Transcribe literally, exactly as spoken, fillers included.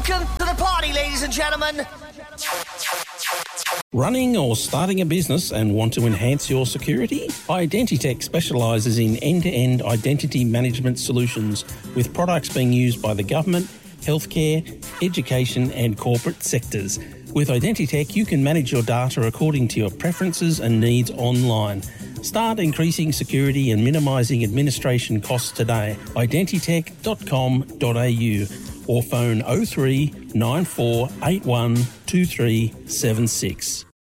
Welcome to the party, ladies and gentlemen. Running or starting a business and want to enhance your security? Identitech specialises in end-to-end identity management solutions with products being used by the government, healthcare, education and corporate sectors. With Identitech, you can manage your data according to your preferences and needs online. Start increasing security and minimising administration costs today. identitech dot com dot a u or phone oh three nine four eight one two three seven six.